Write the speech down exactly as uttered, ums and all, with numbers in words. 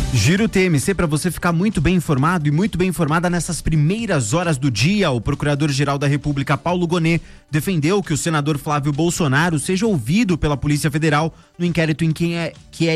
Giro T M C para você ficar muito bem informado e muito bem informada nessas primeiras horas do dia. O Procurador-Geral da República, Paulo Gonet, defendeu que o senador Flávio Bolsonaro seja ouvido pela Polícia Federal no inquérito em que é, que é